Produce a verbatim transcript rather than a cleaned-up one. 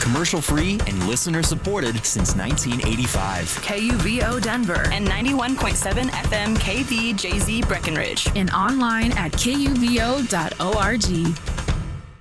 Commercial-free and listener-supported since nineteen eighty-five. K U V O Denver and ninety-one point seven F M K V J Z Breckenridge. and online at K U V O dot org.